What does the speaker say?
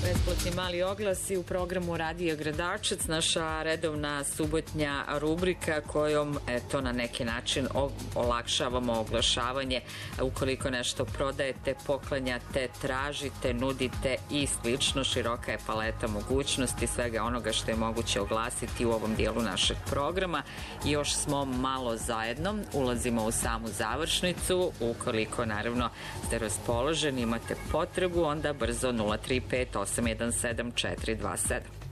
Besplatni mali oglasi u programu Radija Gradačac, naša redovna subotnja rubrika kojom na neki način olakšavamo oglašavanje. Ukoliko nešto prodajete, poklanjate, tražite, nudite i slično, široka je paleta mogućnosti svega onoga što je moguće oglasiti u ovom dijelu našeg programa. Još smo malo zajedno, ulazimo u samu završnicu. Ukoliko naravno ste raspoloženi, imate potrebu, onda brzo 035 817 427.